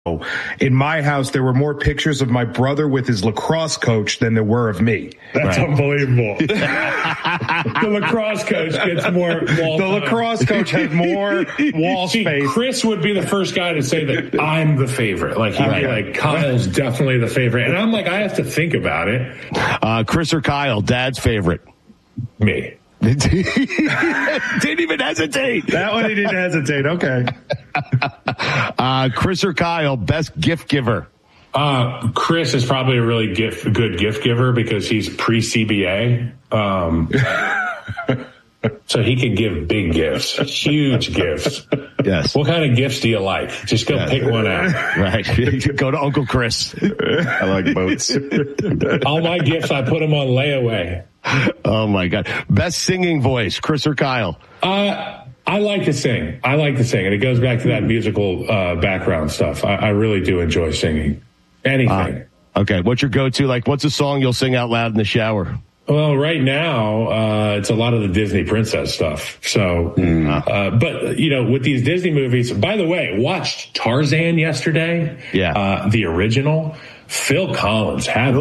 In my house, there were more pictures of my brother with his lacrosse coach than there were of me. That's unbelievable. The lacrosse coach gets more wall The time. lacrosse coach has more wall space. Chris would be the first guy to say that I'm the favorite. Like, he'd be like, Kyle's definitely the favorite. And I'm like, I have to think about it. Chris or Kyle, Dad's favorite? Me. Didn't even hesitate. That one he didn't hesitate. Okay. Chris or Kyle, best gift giver? Chris is probably a really good gift giver because he's pre-CBA. So he can give big gifts, huge gifts. Yes. What kind of gifts do you like? Just go pick one out. Right. Go to Uncle Chris. I like boats. All my gifts, I put them on layaway. Oh, my God. Best singing voice, Chris or Kyle? I like to sing. And it goes back to that musical background stuff. I really do enjoy singing. Anything. Okay. What's your go-to? Like, what's a song you'll sing out loud in the shower? Well, right now, it's a lot of the Disney princess stuff. So, but, you know, with these Disney movies, by the way, watched Tarzan yesterday. Yeah. The original. Phil Collins. Have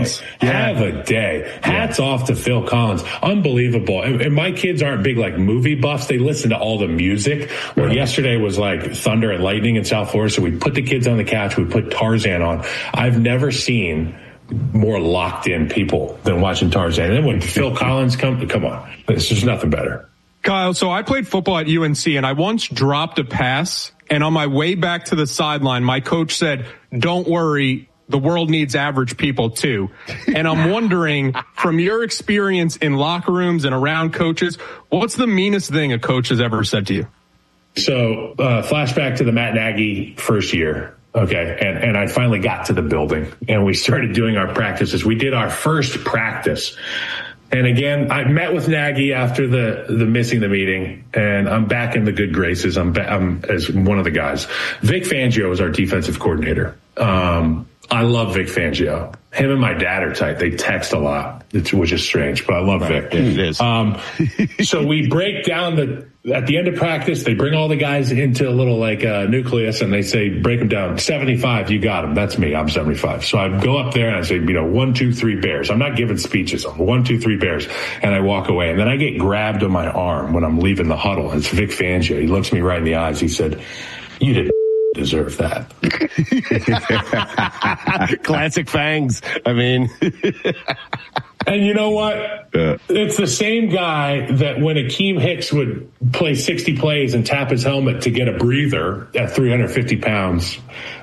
a day. Hats off to Phil Collins. Unbelievable. And my kids aren't big, like, movie buffs. They listen to all the music. Well, yesterday was like thunder and lightning in South Florida. So we put the kids on the couch. We put Tarzan on. I've never seen more locked in people than watching Tarzan. And then when Phil Collins come on, there's just nothing better. Kyle, so I played football at UNC and I once dropped a pass, and on my way back to the sideline, my coach said, "Don't worry, the world needs average people too." And I'm wondering, from your experience in locker rooms and around coaches, what's the meanest thing a coach has ever said to you? So, flashback to the Matt Nagy first year. Okay. And I finally got to the building and we started doing our practices. We did our first practice. And again, I met with Nagy after the missing the meeting, and I'm back in the good graces. I'm as one of the guys. Vic Fangio is our defensive coordinator. I love Vic Fangio. Him and my dad are tight. They text a lot, which is strange, but I love Vic. It is. So we break down at the end of practice, they bring all the guys into a little nucleus and they say, break them down. 75, you got them. That's me. I'm 75. So I go up there and I say, 1, 2, 3 bears. I'm not giving speeches. I'm 1, 2, 3 bears. And I walk away. And then I get grabbed on my arm when I'm leaving the huddle. It's Vic Fangio. He looks me right in the eyes. He said, "You didn't deserve that." Classic Fangs. I mean, and you know what? It's the same guy that when Akeem Hicks would play 60 plays and tap his helmet to get a breather at 350 pounds,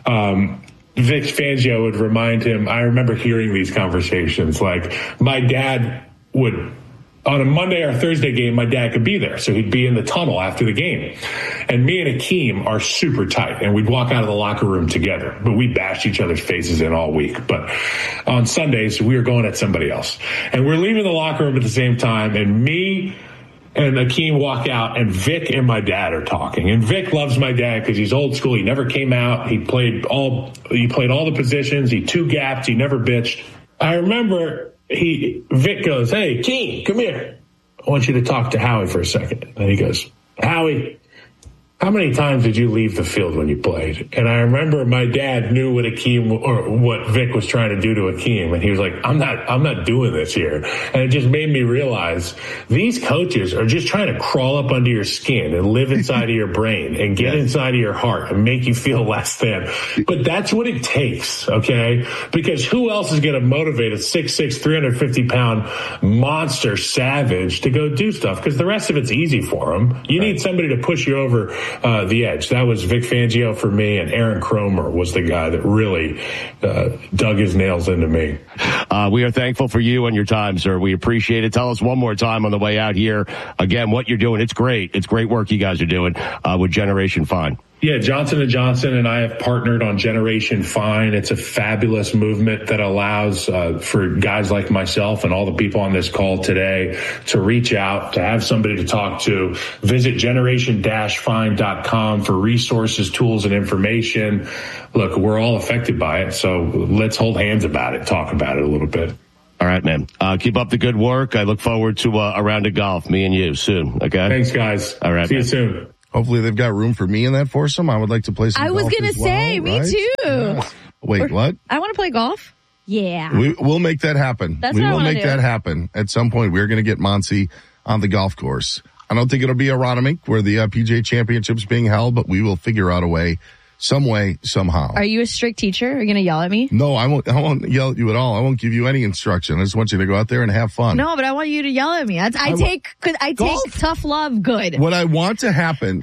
Vic Fangio would remind him. I remember hearing these conversations. Like, my dad would, on a Monday or Thursday game, my dad could be there. So he'd be in the tunnel after the game. And me and Akeem are super tight, and we'd walk out of the locker room together. But we bashed each other's faces in all week. But on Sundays, we were going at somebody else. And we're leaving the locker room at the same time, and me and Akeem walk out, and Vic and my dad are talking. And Vic loves my dad because he's old school. He never came out. He played all the positions. He two-gapped. He never bitched. I remember Vic goes, "Hey, Akeem, come here. I want you to talk to Howie for a second." And he goes, "Howie, how many times did you leave the field when you played?" And I remember my dad knew what Vic was trying to do to Akeem. And he was like, I'm not doing this here. And it just made me realize these coaches are just trying to crawl up under your skin and live inside of your brain and get inside of your heart and make you feel less than. But that's what it takes. Okay. Because who else is going to motivate a 6'6", 350-pound monster savage to go do stuff? Because the rest of it's easy for him. You need somebody to push you over the edge. That was Vic Fangio for me, and Aaron Cromer was the guy that really dug his nails into me. We are thankful for you and your time, sir. We appreciate it. Tell us one more time on the way out here, again, what you're doing. It's great. It's great work you guys are doing with Generation Fine. Yeah, Johnson & Johnson and I have partnered on Generation Fine. It's a fabulous movement that allows for guys like myself and all the people on this call today to reach out, to have somebody to talk to. Visit generation-fine.com for resources, tools, and information. Look, we're all affected by it, so let's hold hands about it, talk about it a little bit. All right, man. Keep up the good work. I look forward to a round of golf, me and you, soon, okay? Thanks, guys. All right, See you soon. Hopefully they've got room for me in that foursome. I would like to play some golf. I was going to say, me too. Yes. Wait, what? I want to play golf. Yeah. We'll make that happen. That's what I want to do. That happen. At some point, we're going to get Monty on the golf course. I don't think it'll be Aronimink where the PGA Championship's being held, but we will figure out a way, some way, somehow. Are you a strict teacher? Are you going to yell at me? No, I won't yell at you at all. I won't give you any instruction. I just want you to go out there and have fun. No, but I want you to yell at me. I take tough love good. What I want to happen,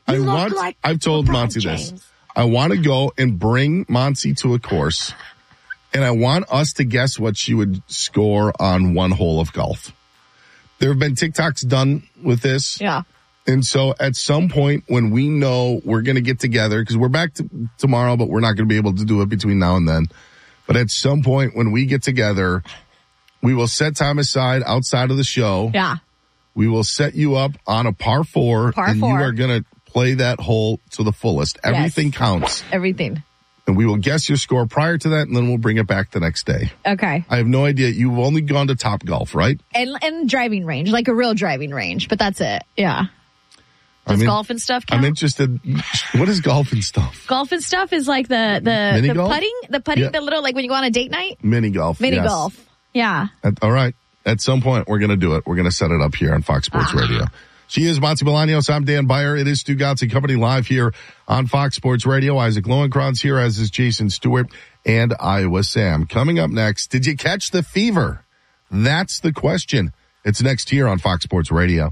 I've told Monty this. I want to go and bring Monty to a course, and I want us to guess what she would score on one hole of golf. There have been TikToks done with this. Yeah. And so at some point when we know we're going to get together, because we're back tomorrow, but we're not going to be able to do it between now and then. But at some point when we get together, we will set time aside outside of the show. Yeah. We will set you up on a par 4. You are going to play that hole to the fullest. Everything counts. Everything. And we will guess your score prior to that, and then we'll bring it back the next day. Okay. I have no idea. You've only gone to Top Golf, right? And driving range, like a real driving range, but that's it. Yeah. Does golf and stuff count? I'm interested. What is golf and stuff? Golf and stuff is like the putting, yeah. The little, like when you go on a date night? Mini golf. Golf. Yeah. All right. At some point, we're going to do it. We're going to set it up here on Fox Sports Radio. She is Monty Bolaños. I'm Dan Beyer. It is Stu Gotts and Company live here on Fox Sports Radio. Isaac Lowenkron's here, as is Jason Stewart and Iowa Sam. Coming up next, did you catch the fever? That's the question. It's next here on Fox Sports Radio.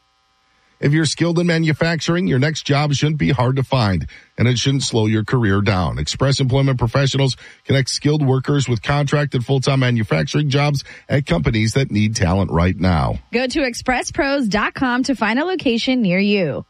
If you're skilled in manufacturing, your next job shouldn't be hard to find, and it shouldn't slow your career down. Express Employment Professionals connect skilled workers with contracted full-time manufacturing jobs at companies that need talent right now. Go to expresspros.com to find a location near you.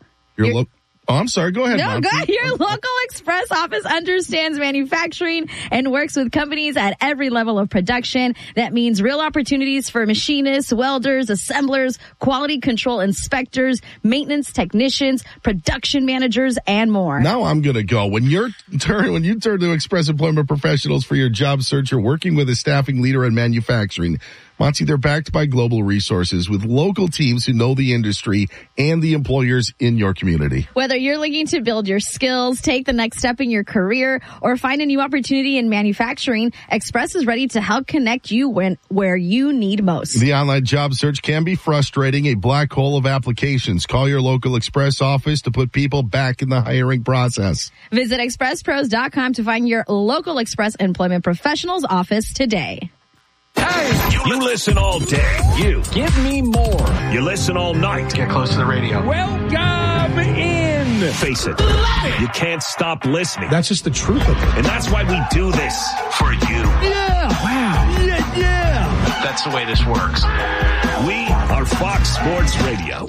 I'm sorry. Go ahead, Monty. Go ahead. Your local Express office understands manufacturing and works with companies at every level of production. That means real opportunities for machinists, welders, assemblers, quality control inspectors, maintenance technicians, production managers, and more. Now I'm going to go. When you turn to Express Employment Professionals for your job search, you're working with a staffing leader in manufacturing. Monty, they're backed by global resources with local teams who know the industry and the employers in your community. Whether you're looking to build your skills, take the next step in your career, or find a new opportunity in manufacturing, Express is ready to help connect you where you need most. The online job search can be frustrating, a black hole of applications. Call your local Express office to put people back in the hiring process. Visit expresspros.com to find your local Express Employment Professionals office today. Hey, you listen all day. You give me more. You listen all night. Get close to the radio. Welcome in. Face it, you can't stop listening. That's just the truth of it. And that's why we do this for you. Yeah. Wow. Yeah. That's the way this works. We are Fox Sports Radio.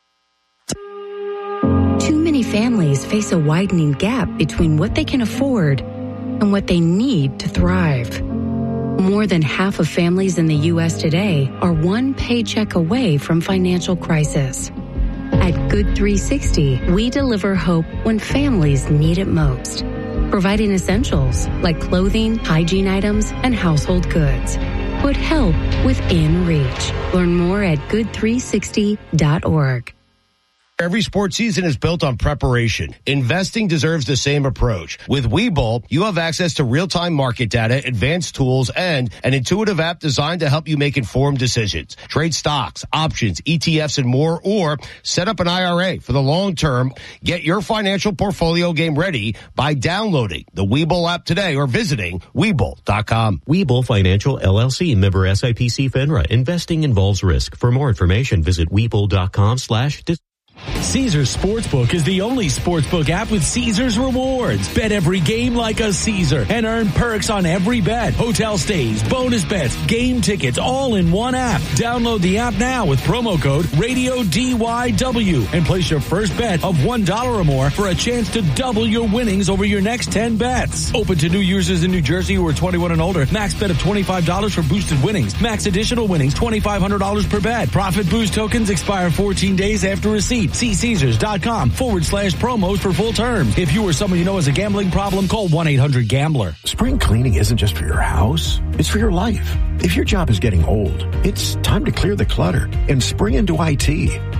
Too many families face a widening gap between what they can afford and what they need to thrive. More than half of families in the U.S. today are one paycheck away from financial crisis. At Good 360, we deliver hope when families need it most, providing essentials like clothing, hygiene items, and household goods. Put help within reach. Learn more at good360.org. Every sports season is built on preparation. Investing deserves the same approach. With Webull, you have access to real-time market data, advanced tools, and an intuitive app designed to help you make informed decisions. Trade stocks, options, ETFs, and more, or set up an IRA for the long term. Get your financial portfolio game ready by downloading the Webull app today or visiting Webull.com. Webull Financial LLC, member SIPC FINRA. Investing involves risk. For more information, visit Webull.com/. Caesars Sportsbook is the only sportsbook app with Caesars rewards. Bet every game like a Caesar and earn perks on every bet. Hotel stays, bonus bets, game tickets, all in one app. Download the app now with promo code RADIODYW and place your first bet of $1 or more for a chance to double your winnings over your next 10 bets. Open to new users in New Jersey who are 21 and older. Max bet of $25 for boosted winnings. Max additional winnings, $2,500 per bet. Profit boost tokens expire 14 days after receipt. See Caesars.com/promos for full terms. If you or someone you know has a gambling problem, call 1-800-GAMBLER. Spring cleaning isn't just for your house, it's for your life. If your job is getting old, it's time to clear the clutter and spring into IT.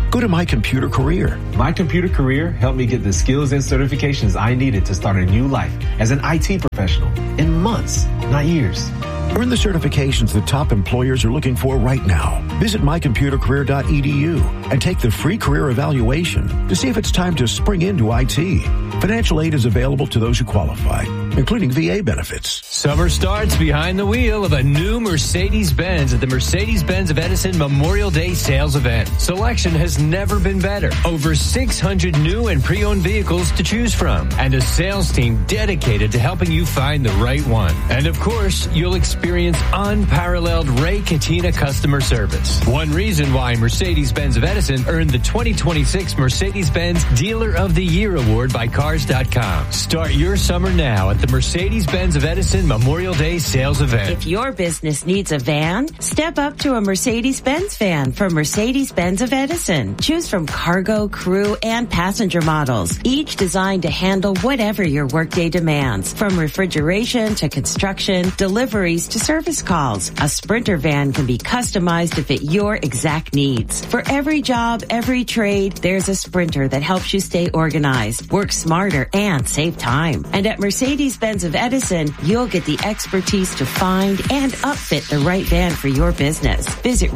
Go to My Computer Career. My Computer Career helped me get the skills and certifications I needed to start a new life as an IT professional in months, not years. Earn the certifications that top employers are looking for right now. Visit mycomputercareer.edu and take the free career evaluation to see if it's time to spring into IT. Financial aid is available to those who qualify, including VA benefits. Summer starts behind the wheel of a new Mercedes-Benz at the Mercedes-Benz of Edison Memorial Day sales event. Selection has never been better. Over 600 new and pre-owned vehicles to choose from, and a sales team dedicated to helping you find the right one. And of course, you'll experience unparalleled Ray Catena customer service. One reason why Mercedes-Benz of Edison earned the 2026 Mercedes-Benz Dealer of the Year Award by Cars.com. Start your summer now at the Mercedes-Benz of Edison Memorial Day sales event. If your business needs a van, step up to a Mercedes-Benz van from Mercedes-Benz of Edison. Choose from cargo, crew, and passenger models, each designed to handle whatever your workday demands. From refrigeration to construction, deliveries to service calls, a Sprinter van can be customized to fit your exact needs. For every job, every trade, there's a Sprinter that helps you stay organized, work smarter, and save time. And at Mercedes-Benz of Edison, you'll get the expertise to find and upfit the right van for your business. Visit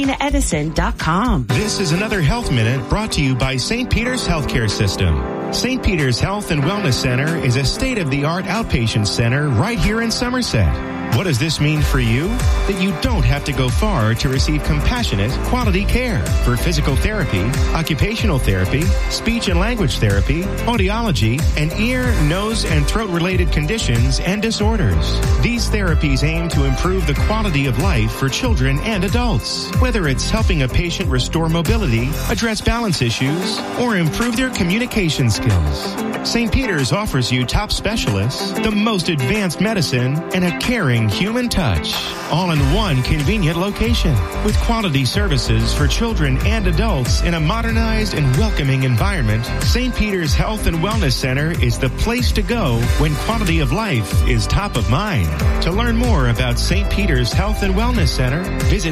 RayCatenaEdison.com. This is another Health Minute brought to you by St. Peter's Healthcare System. St. Peter's Health and Wellness Center is a state-of-the-art outpatient center right here in Somerset. What does this mean for you? That you don't have to go far to receive compassionate, quality care for physical therapy, occupational therapy, speech and language therapy, audiology, and ear, nose, and throat-related conditions and disorders. These therapies aim to improve the quality of life for children and adults. Whether it's helping a patient restore mobility, address balance issues, or improve their communication skills, St. Peter's offers you top specialists, the most advanced medicine, and a caring human touch, all in one convenient location with quality services for children and adults in a modernized and welcoming environment. St. Peter's Health and Wellness Center is the place to go when quality of life is top of mind. To learn more about St. Peter's Health and Wellness Center, visit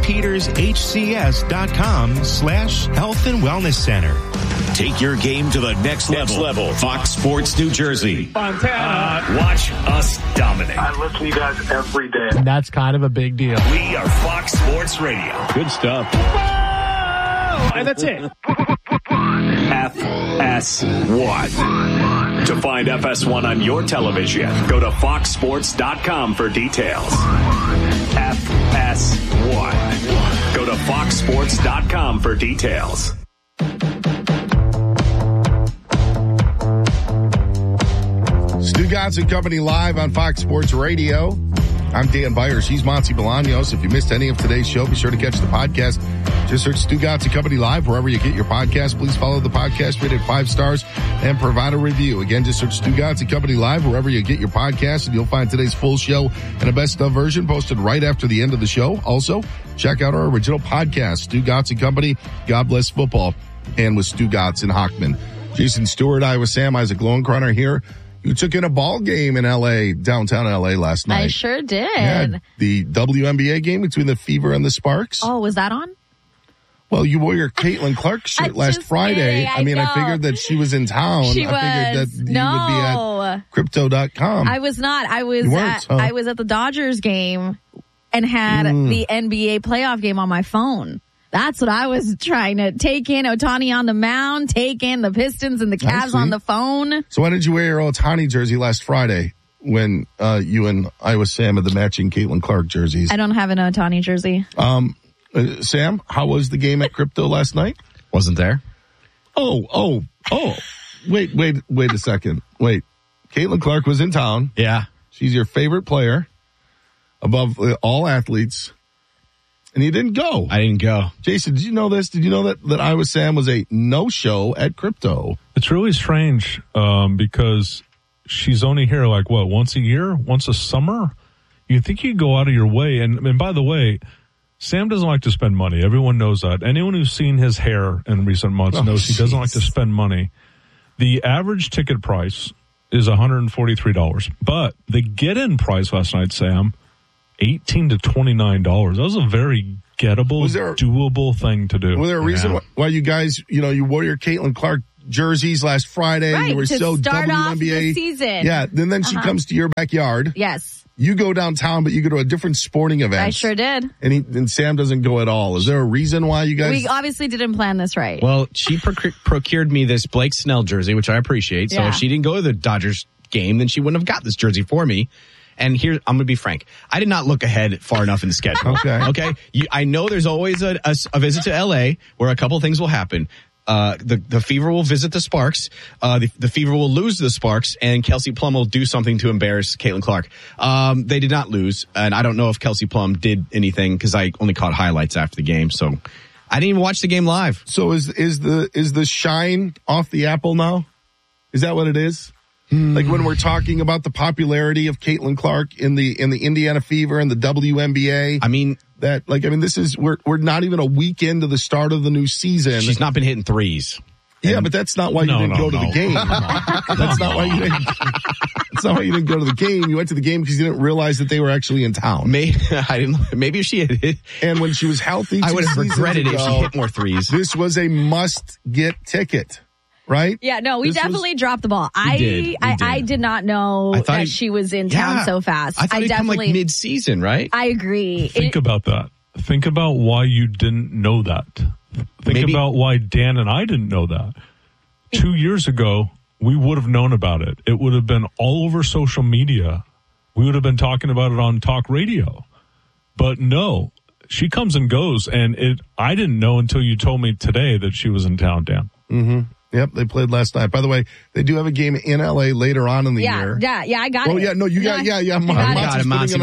stpetershcs.com/health and wellness center. Take your game to the next level. Fox Sports New Jersey. Fontana. Watch us dominate. I listen to you guys every day. That's kind of a big deal. We are Fox Sports Radio. Good stuff. Oh, and that's it. FS1. To find FS1 on your television, go to foxsports.com for details. FS1. Go to foxsports.com for details. Stu Gatz and Company live on Fox Sports Radio. I'm Dan Byers. He's Monty Bolaños. If you missed any of today's show, be sure to catch the podcast. Just search Stu Gatz and Company live wherever you get your podcast. Please follow the podcast, rate it 5 stars, and provide a review. Again, just search Stu Gatz and Company live wherever you get your podcast, and you'll find today's full show and a best of version posted right after the end of the show. Also, check out our original podcast, Stu Gatz and Company, God Bless Football, and with Stu Gatz and Hochman. Jason Stewart, I was Sam, Isaac Lowenkroner here. You took in a ball game in L.A., downtown L.A. last night. I sure did. Yeah, the WNBA game between the Fever and the Sparks. Oh, was that on? Well, you wore your Caitlin Clark shirt last Friday. I figured that she was in town. She was. I figured that you would be at crypto.com. I was not. I was at the Dodgers game and had the NBA playoff game on my phone. That's what I was trying to take in. Ohtani on the mound, take in the Pistons and the Cavs on the phone. So why did you wear your Ohtani jersey last Friday when you and I was Sam had the matching Caitlin Clark jerseys? I don't have an Ohtani jersey. Sam, how was the game at Crypto last night? Wasn't there. Oh. Wait a second. Wait. Caitlin Clark was in town. Yeah. She's your favorite player above all athletes. And you didn't go. I didn't go. Jason, did you know this? Did you know that I Was Sam was a no-show at Crypto? It's really strange because she's only here once a year, once a summer? You'd think you'd go out of your way. And by the way, Sam doesn't like to spend money. Everyone knows that. Anyone who's seen his hair in recent months knows he doesn't like to spend money. The average ticket price is $143. But the get-in price last night, Sam, $18 to $29. That was a very gettable, doable thing to do. Was there a reason why you guys, you wore your Caitlin Clark jerseys last Friday? Right, you were to so start off WNBA. the season. Yeah, and then she comes to your backyard. Yes. You go downtown, but you go to a different sporting event. I sure did. And Sam doesn't go at all. Is there a reason why you guys... We obviously didn't plan this right. Well, she procured me this Blake Snell jersey, which I appreciate. So if she didn't go to the Dodgers game, then she wouldn't have got this jersey for me. And here, I'm going to be frank. I did not look ahead far enough in the schedule. Okay. I know there's always a visit to L.A. where a couple things will happen. The Fever will visit the Sparks. The Fever will lose to the Sparks, and Kelsey Plum will do something to embarrass Caitlin Clark. They did not lose, and I don't know if Kelsey Plum did anything because I only caught highlights after the game, so I didn't even watch the game live. So is the shine off the apple now? Is that what it is? Like when we're talking about the popularity of Caitlin Clark in the Indiana Fever and the WNBA. This is we're not even a week into the start of the new season. She's not been hitting threes. Yeah, but that's not why you didn't go to the game. That's not why you didn't. That's not why you didn't go to the game. You went to the game because you didn't realize that they were actually in town. Maybe if she had hit, and when she was healthy, I would have regretted it if she hit more threes. This was a must-get ticket. Right? Yeah, no, we definitely dropped the ball. I did not know that she was in town so fast. I thought it'd come like mid-season, right? I agree. Think about that. Think about why you didn't know that. Think about why Dan and I didn't know that. 2 years ago, we would have known about it. It would have been all over social media. We would have been talking about it on talk radio. But no, she comes and goes, and I didn't know until you told me today that she was in town, Dan. Mm-hmm. Yep, they played last night. By the way, they do have a game in LA later on in the year. Yeah, I got it. Oh, yeah, no, you got, I got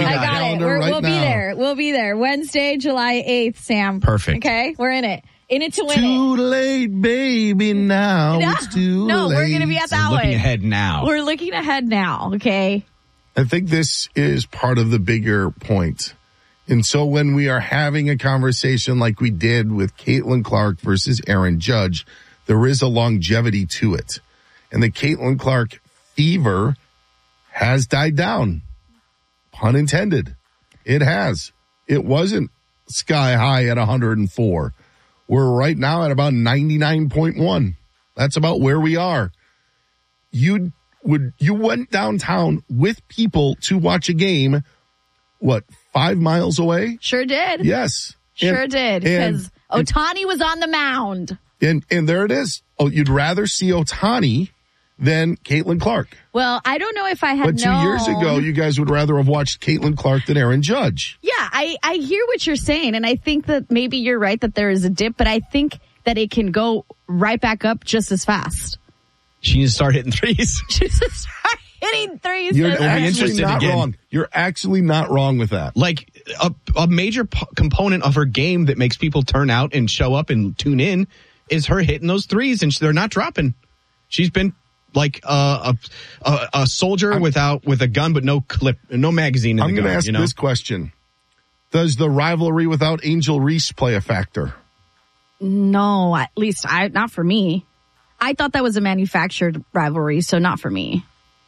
it. We'll be there. Wednesday, July 8th, Sam. Perfect. Okay, we're in it. In it to win Too late, baby, now. It's too late. No, we're going to be at that one. Looking ahead now. We're looking ahead now, okay? I think this is part of the bigger point. And so when we are having a conversation like we did with Caitlin Clark versus Aaron Judge, there is a longevity to it. And the Caitlin Clark fever has died down. Pun intended. It has. It wasn't sky high at 104. We're right now at about 99.1. That's about where we are. You went downtown with people to watch a game, 5 miles away? Sure did. Yes. Sure did. Because Ohtani was on the mound. And there it is. Oh, you'd rather see Ohtani than Caitlin Clark. Well, I don't know if I had known. But 2 years ago, you guys would rather have watched Caitlin Clark than Aaron Judge. Yeah, I hear what you're saying, and I think that maybe you're right that there is a dip, but I think that it can go right back up just as fast. She needs to start hitting threes. She needs to start hitting threes. You're actually not wrong. You're actually not wrong with that. Like a major component of her game that makes people turn out and show up and tune in is her hitting those threes, and they're not dropping. She's been like a soldier with a gun, but no clip, no magazine in the gun. I'm going to ask this question. Does the rivalry without Angel Reese play a factor? No, at least not for me. I thought that was a manufactured rivalry, so not for me.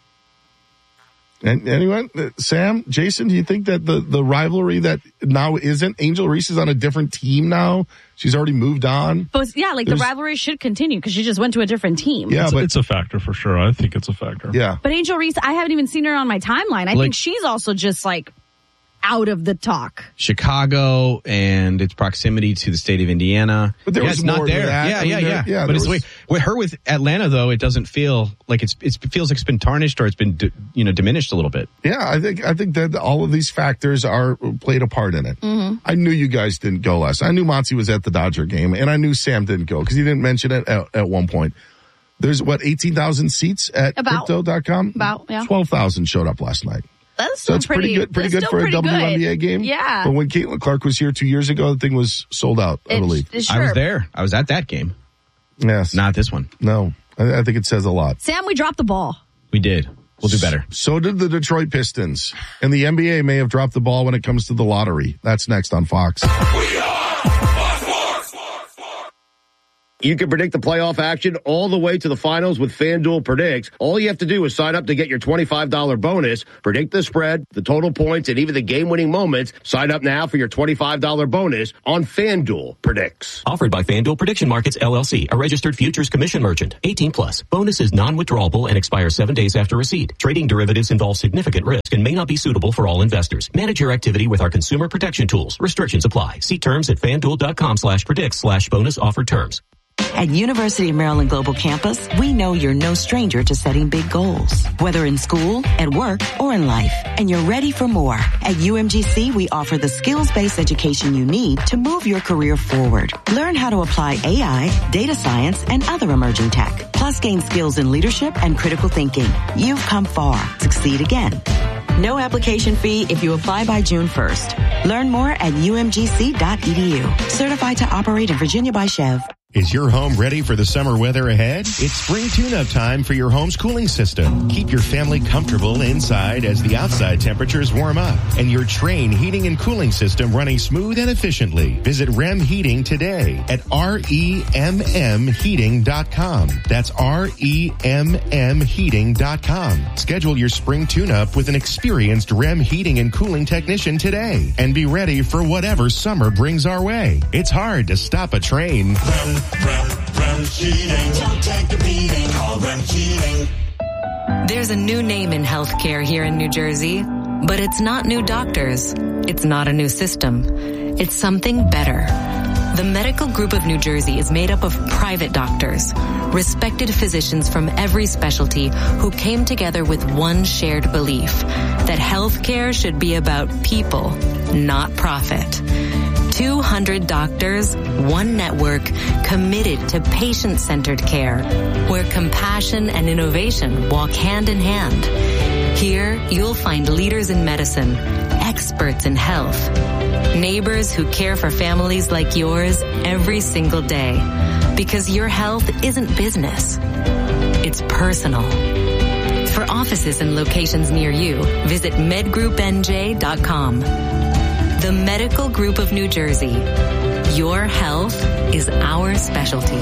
And anyone, Sam, Jason, do you think that the rivalry that now isn't, Angel Reese is on a different team now? She's already moved on. But yeah, the rivalry should continue because she just went to a different team. Yeah, but it's a factor for sure. I think it's a factor. Yeah. But Angel Reese, I haven't even seen her on my timeline. I think she's also just out of the talk. Chicago and its proximity to the state of Indiana. But there was more there. Yeah. But with her with Atlanta, though, it doesn't feel like it feels like it's been tarnished or it's been diminished a little bit. Yeah, I think that all of these factors are played a part in it. Mm-hmm. I knew you guys didn't go last. I knew Monty was at the Dodger game, and I knew Sam didn't go because he didn't mention it at one point. There's 18,000 seats at Crypto.com? About, yeah. 12,000 showed up last night. That's pretty good for a WNBA game. Yeah. But when Caitlin Clark was here 2 years ago, the thing was sold out, I believe. Sure. I was there. I was at that game. Yes. Not this one. No. I think it says a lot. Sam, we dropped the ball. We did. We'll do better. So did the Detroit Pistons. And the NBA may have dropped the ball when it comes to the lottery. That's next on Fox. You can predict the playoff action all the way to the finals with FanDuel Predicts. All you have to do is sign up to get your $25 bonus, predict the spread, the total points, and even the game-winning moments. Sign up now for your $25 bonus on FanDuel Predicts. Offered by FanDuel Prediction Markets, LLC, a registered futures commission merchant. 18+. Bonus is non-withdrawable and expires 7 days after receipt. Trading derivatives involves significant risk and may not be suitable for all investors. Manage your activity with our consumer protection tools. Restrictions apply. See terms at FanDuel.com/predicts/bonus offer terms. At University of Maryland Global Campus, we know you're no stranger to setting big goals, whether in school, at work, or in life, and you're ready for more. At UMGC, we offer the skills-based education you need to move your career forward. Learn how to apply AI, data science, and other emerging tech, plus gain skills in leadership and critical thinking. You've come far. Succeed again. No application fee if you apply by June 1st. Learn more at umgc.edu. Certified to operate in Virginia by Chev. Is your home ready for the summer weather ahead? It's spring tune-up time for your home's cooling system. Keep your family comfortable inside as the outside temperatures warm up and your Trane heating and cooling system running smooth and efficiently. Visit REM Heating today at REMMheating.com. That's REMMheating.com. Schedule your spring tune-up with an experienced REM heating and cooling technician today and be ready for whatever summer brings our way. It's hard to stop a Trane. Rem Heating. Don't take the beating. Call Rem Heating. There's a new name in healthcare here in New Jersey, but it's not new doctors. It's not a new system. It's something better. The Medical Group of New Jersey is made up of private doctors, respected physicians from every specialty who came together with one shared belief that healthcare should be about people, not profit. 200 doctors, one network, committed to patient-centered care, where compassion and innovation walk hand in hand. Here, you'll find leaders in medicine, experts in health, neighbors who care for families like yours every single day. Because your health isn't business. It's personal. For offices and locations near you, visit medgroupnj.com. The Medical Group of New Jersey. Your health is our specialty.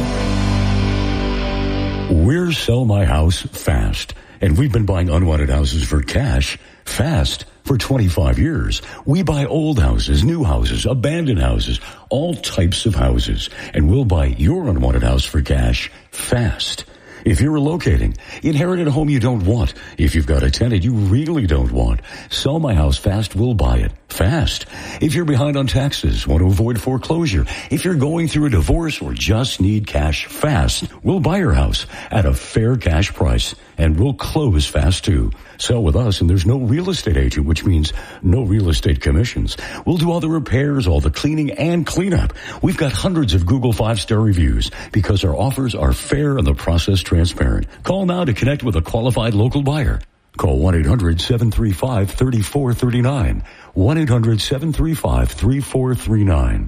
We're Sell My House Fast, and we've been buying unwanted houses for cash fast for 25 years. We buy old houses, new houses, abandoned houses, all types of houses, and we'll buy your unwanted house for cash fast. If you're relocating, inherited a home you don't want, if you've got a tenant you really don't want, Sell My House Fast will buy it fast. If you're behind on taxes, want to avoid foreclosure, if you're going through a divorce or just need cash fast, we'll buy your house at a fair cash price and we'll close fast too. Sell with us and there's no real estate agent, which means no real estate commissions. We'll do all the repairs, all the cleaning and cleanup. We've got hundreds of Google 5-star reviews because our offers are fair and the process transparent. Call now to connect with a qualified local buyer. Call 1-800-735-3439. 1-800-735-3439.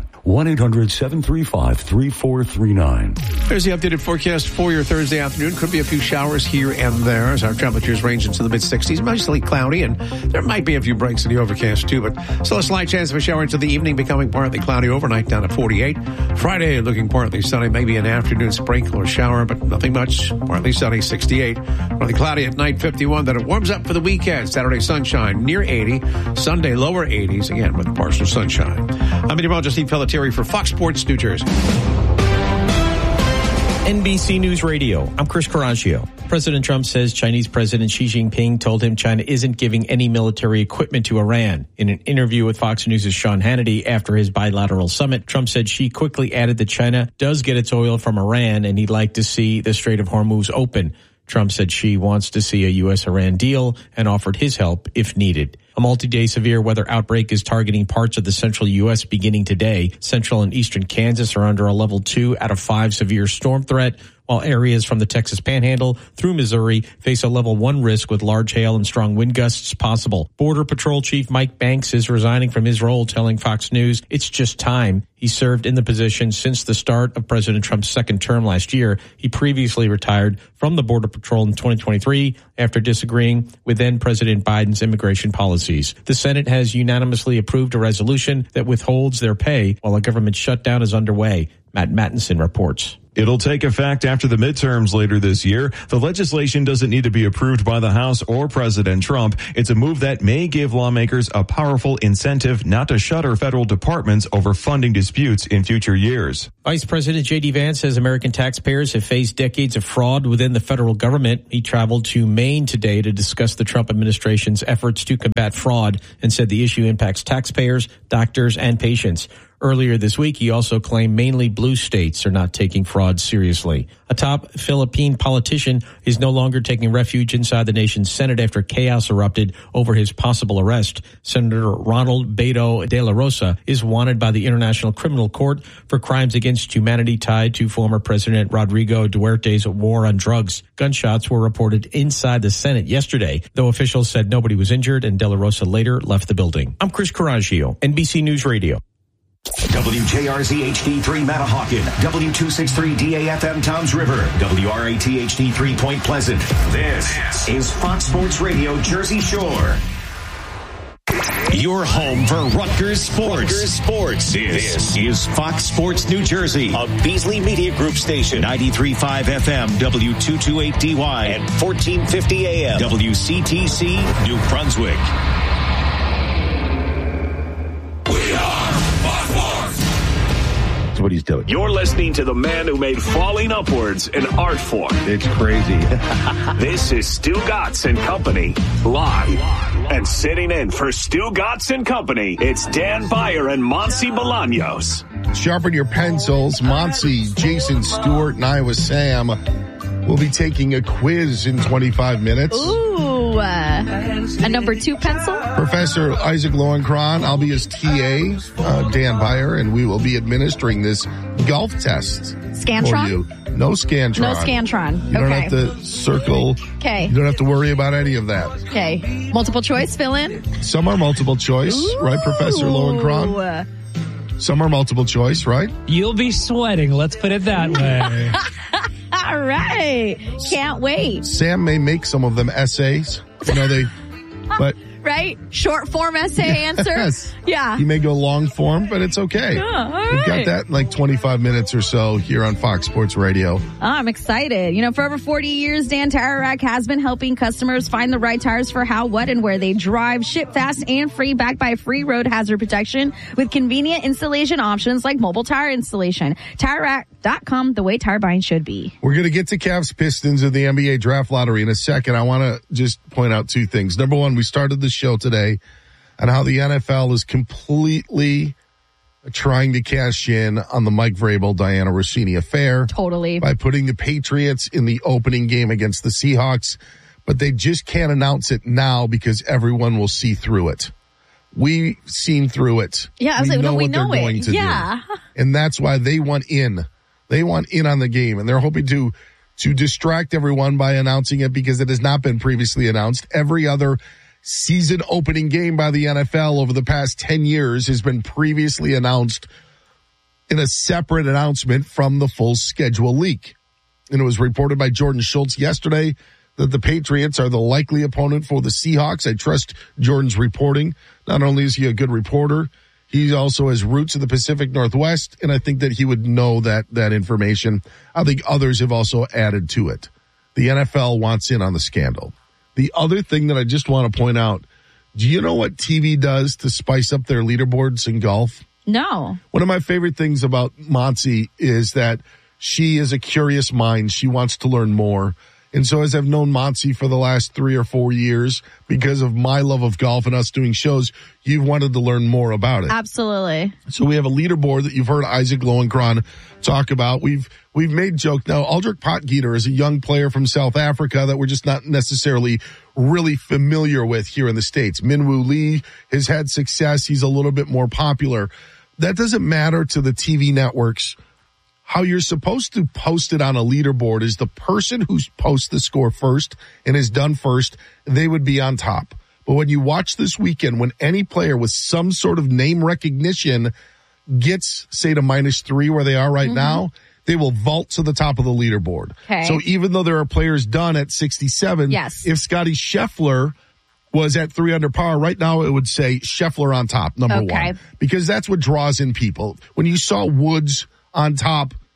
1-800-735-3439. There's the updated forecast for your Thursday afternoon. Could be a few showers here and there as our temperatures range into the mid-60s. Mostly cloudy, and there might be a few breaks in the overcast too, but still a slight chance of a shower into the evening, becoming partly cloudy overnight down to 48. Friday looking partly sunny, maybe an afternoon sprinkle or shower, but nothing much. Partly sunny, 68. Partly cloudy at night, 51. Then it warms up for the weekend. Saturday sunshine near 80. Sunday lower 80s, again with partial sunshine. I'm meteorologist Steve Pelletieri for Fox Sports New Jersey. NBC News Radio. I'm Chris Carraccio. President Trump says Chinese President Xi Jinping told him China isn't giving any military equipment to Iran. In an interview with Fox News' Sean Hannity after his bilateral summit, Trump said Xi quickly added that China does get its oil from Iran and he'd like to see the Strait of Hormuz open. Trump said Xi wants to see a U.S.-Iran deal and offered his help if needed. A multi-day severe weather outbreak is targeting parts of the central U.S. beginning today. Central and eastern Kansas are under a level 2 out of 5 severe storm threat, while areas from the Texas Panhandle through Missouri face a level 1 risk with large hail and strong wind gusts possible. Border Patrol Chief Mike Banks is resigning from his role, telling Fox News it's just time. He served in the position since the start of President Trump's second term last year. He previously retired from the Border Patrol in 2023 after disagreeing with then President Biden's immigration policies. The Senate has unanimously approved a resolution that withholds their pay while a government shutdown is underway. Matt Mattinson reports. It'll take effect after the midterms later this year. The legislation doesn't need to be approved by the House or President Trump. It's a move that may give lawmakers a powerful incentive not to shutter federal departments over funding disputes in future years. Vice President J.D. Vance says American taxpayers have faced decades of fraud within the federal government. He traveled to Maine today to discuss the Trump administration's efforts to combat fraud and said the issue impacts taxpayers, doctors, and patients. Earlier this week, he also claimed mainly blue states are not taking fraud seriously. A top Philippine politician is no longer taking refuge inside the nation's Senate after chaos erupted over his possible arrest. Senator Ronald Beto de la Rosa is wanted by the International Criminal Court for crimes against humanity tied to former President Rodrigo Duterte's war on drugs. Gunshots were reported inside the Senate yesterday, though officials said nobody was injured and de la Rosa later left the building. I'm Chris Coraggio, NBC News Radio. WJRZ HD3 Matahawkin, W263 DAFM Towns River, WRAT HD3 Point Pleasant. This is Fox Sports Radio Jersey Shore. Your home for Rutgers Sports. This is Fox Sports New Jersey, a Beasley Media Group station, 93.5 FM, W228DY, and 1450 AM, WCTC, New Brunswick. What he's doing. You're listening to the man who made falling upwards an art form. It's crazy. This is Stu Gatz and Company, live. And sitting in for Stu Gatz and Company, it's Dan Beyer and Monty Bolaños. Sharpen your pencils. Monty, Jason Stewart, and I with Sam will be taking a quiz in 25 minutes. Ooh, a number 2 pencil? Professor Isaac Lowenkron, I'll be his TA, Dan Beyer, and we will be administering this golf test. Scantron? For you. No Scantron. No Scantron. You don't have to circle. Okay. You don't have to worry about any of that. Okay. Multiple choice, fill in? Some are multiple choice, right, Professor Lowenkron? Some are multiple choice, right? You'll be sweating, let's put it that way. All right. Can't wait. Sam may make some of them essays. But right? Short form essay answer? Yes. Yeah. You may go long form, but it's okay. Yeah, all We've right. got that in like 25 minutes or so here on Fox Sports Radio. I'm excited. For over 40 years, Dan Tire Rack has been helping customers find the right tires for how, what, and where they drive. Ship fast and free, backed by free road hazard protection with convenient installation options like mobile tire installation. TireRack.com, the way tire buying should be. We're going to get to Cavs Pistons of the NBA Draft Lottery in a second. I want to just point out 2 things. Number one, we started the show today on how the NFL is completely trying to cash in on the Mike Vrabel, Diana Rossini affair. Totally. By putting the Patriots in the opening game against the Seahawks, but they just can't announce it now because everyone will see through it. We've seen through it. Yeah, I was we like, know no, we what know they're going it. to Yeah. do. And that's why they want in. They want in on the game, and they're hoping to distract everyone by announcing it because it has not been previously announced. Every other season opening game by the NFL over the past 10 years has been previously announced in a separate announcement from the full schedule leak. And it was reported by Jordan Schultz yesterday that the Patriots are the likely opponent for the Seahawks. I trust Jordan's reporting. Not only is he a good reporter, he also has roots in the Pacific Northwest, and I think that he would know that information. I think others have also added to it. The NFL wants in on the scandal. The other thing that I just want to point out, do you know what TV does to spice up their leaderboards in golf? No. One of my favorite things about Monty is that she is a curious mind. She wants to learn more. And so as I've known Monty for the last 3 or 4 years, because of my love of golf and us doing shows, you've wanted to learn more about it. Absolutely. So we have a leaderboard that you've heard Isaac Lowenkron talk about. We've made joke. Now, Aldrich Potgieter is a young player from South Africa that we're just not necessarily really familiar with here in the States. Minwoo Lee has had success. He's a little bit more popular. That doesn't matter to the TV networks. How you're supposed to post it on a leaderboard is the person who posts the score first and is done first, they would be on top. But when you watch this weekend, when any player with some sort of name recognition gets, say, to -3 where they are right now, they will vault to the top of the leaderboard. Okay. So even though there are players done at 67, yes. If Scotty Scheffler was at 3 under par, right now it would say Scheffler on top, number one. Because that's what draws in people. When you saw Woods on top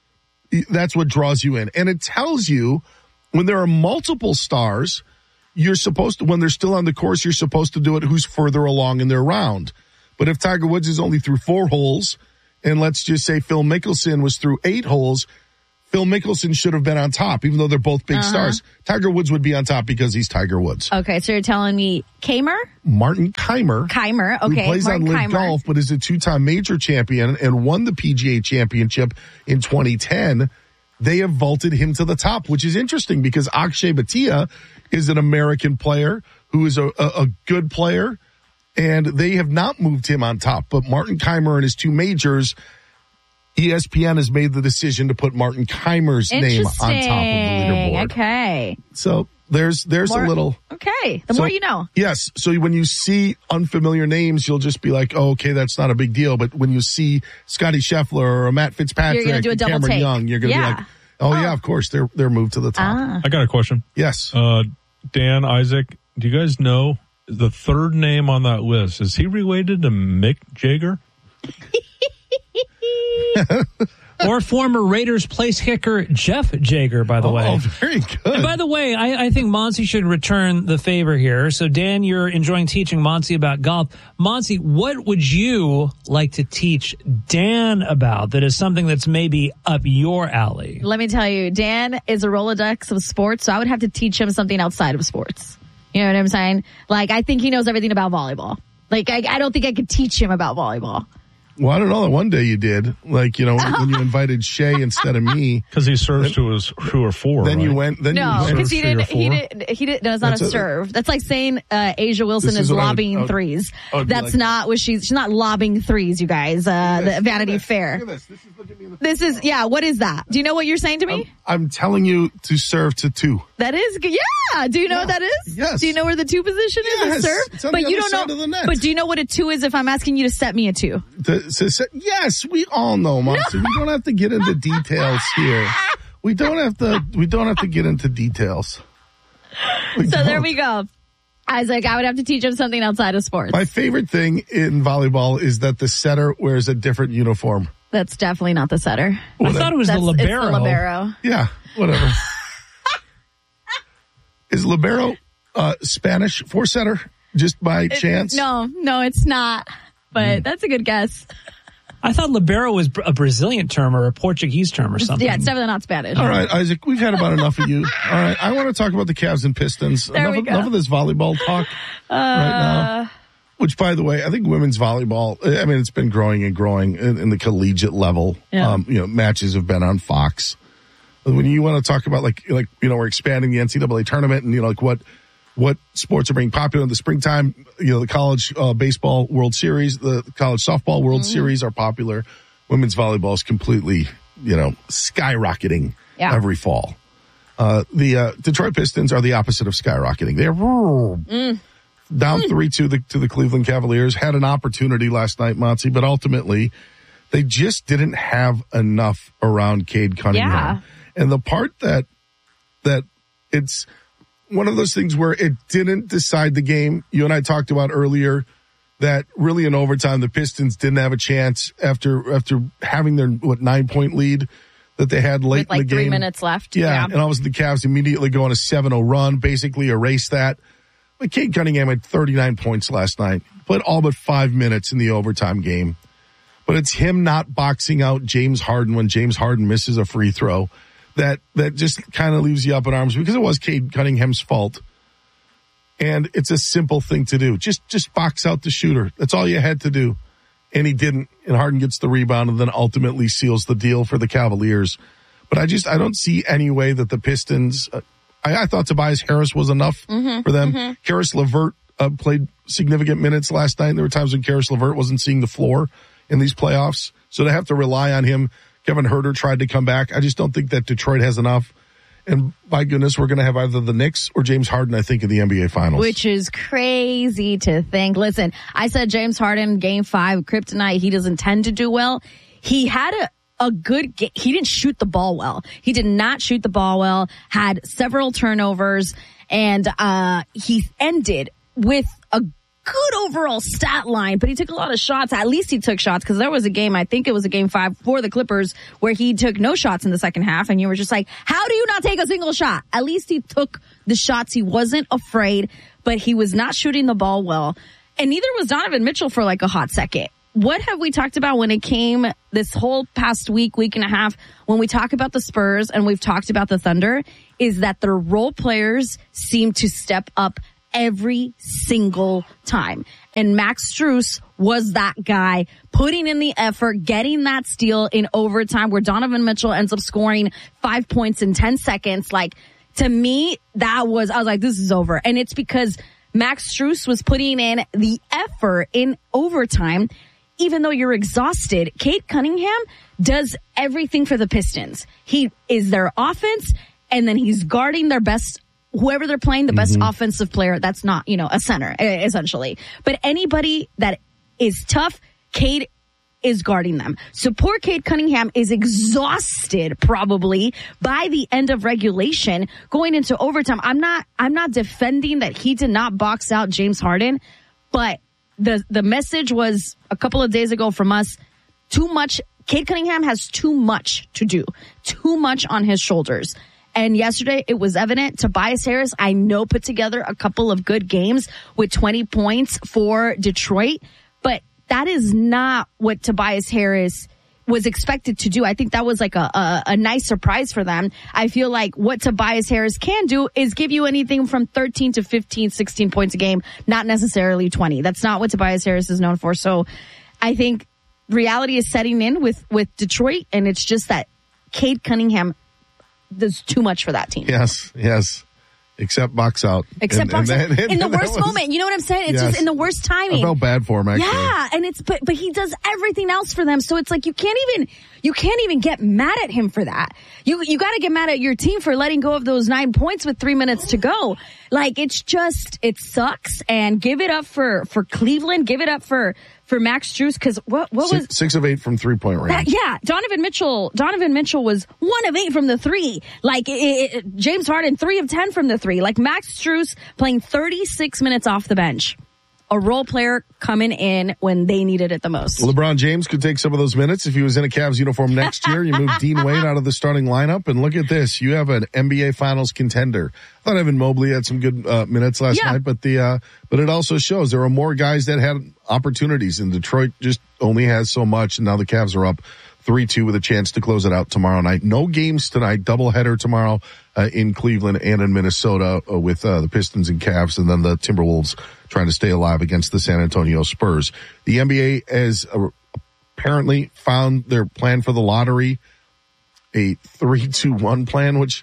That's what draws you in. And it tells you when there are multiple stars, you're supposed to, when they're still on the course, you're supposed to do it who's further along in their round. But if Tiger Woods is only through 4 holes, and let's just say Phil Mickelson was through 8 holes, Phil Mickelson should have been on top, even though they're both big stars. Tiger Woods would be on top because he's Tiger Woods. Okay, so you're telling me Martin Kaymer, okay, who plays Martin on LIV Kaymer. Golf, but is a 2-time major champion and won the PGA Championship in 2010. They have vaulted him to the top, which is interesting because Akshay Bhatia is an American player who is a good player, and they have not moved him on top. But Martin Kaymer and his 2 majors, ESPN has made the decision to put Martin Kaymer's name on top of the leaderboard. Okay. So there's a little. Okay. The more you know. Yes. So when you see unfamiliar names, you'll just be like, oh, okay, that's not a big deal. But when you see Scotty Scheffler or a Matt Fitzpatrick, You're gonna do a double Cameron take. Young, you're going to be like, oh, yeah, of course, they're moved to the top. I got a question. Yes. Dan, Isaac, do you guys know the third name on that list? Is he related to Mick Jagger? Or former Raiders place kicker Jeff Jagger, by the way. Oh, very good. And by the way, I think Monty should return the favor here. So, Dan, you're enjoying teaching Monty about golf. Monty, what would you like to teach Dan about that is something that's maybe up your alley? Let me tell you, Dan is a Rolodex of sports, so I would have to teach him something outside of sports. You know what I'm saying? Like, I think he knows everything about volleyball. Like, I don't think I could teach him about volleyball. Well, I don't know. One day you did, like, when you invited Shay instead of me, because he serves to a 4. Then right? you went. Then no, because he didn't. No, it's not That's a serve. That's like saying Asia Wilson is lobbing threes. That's not what she's not lobbing threes. You guys, the Vanity Fair. This is what is that? Do you know what you're saying to me? I'm telling you to serve to 2. That is good. Yeah. Do you know what that is? Yes. Do you know where the 2 position is? Yes. A serve? It's on but the you other don't side know. of the net. But do you know what a 2 is? If I'm asking you to set me a 2. Yes, we all know, Monty. We don't have to get into details here. We don't have to get into details. There we go. Isaac, I would have to teach him something outside of sports. My favorite thing in volleyball is that the setter wears a different uniform. That's definitely not the setter. I thought it was the libero. It's the libero. Yeah, whatever. Is libero Spanish for setter just by chance? No, it's not. But that's a good guess. I thought libero was a Brazilian term or a Portuguese term or something. Yeah, it's definitely not Spanish. All right, Isaac, we've had about enough of you. All right, I want to talk about the Cavs and Pistons. Enough of this volleyball talk right now. Which, by the way, I think women's volleyball, I mean, it's been growing and growing in the collegiate level. Yeah. Matches have been on Fox. When you want to talk about we're expanding the NCAA tournament and, what sports are being popular in the springtime, the college baseball World Series, the college softball World Series are popular. Women's volleyball is completely, skyrocketing every fall. The Detroit Pistons are the opposite of skyrocketing. They're down 3-2 to the Cleveland Cavaliers. Had an opportunity last night, Monty, but ultimately they just didn't have enough around Cade Cunningham. Yeah. And the part that it's one of those things where it didn't decide the game. You and I talked about earlier that really in overtime, the Pistons didn't have a chance after having their 9-point lead that they had late in the game. 3 minutes left. Yeah. And all of a sudden the Cavs immediately go on a 7-0 run, basically erase that. But Cade Cunningham had 39 points last night, played all but 5 minutes in the overtime game. But it's him not boxing out James Harden when James Harden misses a free throw. That just kind of leaves you up in arms because it was Cade Cunningham's fault. And it's a simple thing to do. Just box out the shooter. That's all you had to do. And he didn't. And Harden gets the rebound and then ultimately seals the deal for the Cavaliers. But I don't see any way that the Pistons, I thought Tobias Harris was enough for them. Karis LeVert played significant minutes last night. There were times when Karis LeVert wasn't seeing the floor in these playoffs. So they have to rely on him. Kevin Huerter tried to come back. I just don't think that Detroit has enough. And by goodness, we're going to have either the Knicks or James Harden, I think, in the NBA Finals. Which is crazy to think. Listen, I said James Harden, Game 5, kryptonite. He doesn't tend to do well. He had a good game. He didn't shoot the ball well. He did not shoot the ball well, had several turnovers, and he ended with a good overall stat line, but he took a lot of shots. At least he took shots, because there was a game, I think it was a game 5 for the Clippers, where he took no shots in the second half, and you were just like, how do you not take a single shot? At least he took the shots. He wasn't afraid, but he was not shooting the ball well. And neither was Donovan Mitchell for like a hot second. What have we talked about when it came this whole past week and a half, when we talk about the Spurs and we've talked about the Thunder, is that their role players seem to step up every single time. And Max Strus was that guy, putting in the effort, getting that steal in overtime, where Donovan Mitchell ends up scoring 5 points in 10 seconds. Like, to me, I was like, this is over. And it's because Max Strus was putting in the effort in overtime. Even though you're exhausted, Cade Cunningham does everything for the Pistons. He is their offense, and then he's guarding their best, whoever they're playing, the best offensive player. That's not, a center, essentially. But anybody that is tough, Cade is guarding them. So poor Cade Cunningham is exhausted probably by the end of regulation going into overtime. I'm not defending that he did not box out James Harden, but the message was a couple of days ago from us, too much. Cade Cunningham has too much to do, too much on his shoulders. And yesterday it was evident. Tobias Harris, I know, put together a couple of good games with 20 points for Detroit, but that is not what Tobias Harris was expected to do. I think that was like a nice surprise for them. I feel like what Tobias Harris can do is give you anything from 13 to 15, 16 points a game, not necessarily 20. That's not what Tobias Harris is known for. So I think reality is setting in with Detroit, and it's just that Cade Cunningham does too much for that team. Yes. Except box out. In the worst moment. You know what I'm saying? It's just in the worst timing. I felt bad for him, actually. Yeah, and but he does everything else for them. So it's like you can't even get mad at him for that. You got to get mad at your team for letting go of those 9 points with 3 minutes to go. Like, it sucks. And give it up for Cleveland. Give it up for Max Strus, because what was 6 of 8 from 3-point range? Donovan Mitchell was 1 of 8 from the 3. Like, James Harden 3 of 10 from the 3. Like, Max Strus playing 36 minutes off the bench. A role player coming in when they needed it the most. LeBron James could take some of those minutes if he was in a Cavs uniform next year. You move Dean Wade out of the starting lineup, and look at this. You have an NBA Finals contender. I thought Evan Mobley had some good minutes last night, but it also shows there are more guys that had opportunities, and Detroit just only has so much, and now the Cavs are up 3-2 with a chance to close it out tomorrow night. No games tonight, doubleheader tomorrow in Cleveland and in Minnesota with the Pistons and Cavs, and then the Timberwolves trying to stay alive against the San Antonio Spurs. The NBA has apparently found their plan for the lottery, a 3-2-1 plan, which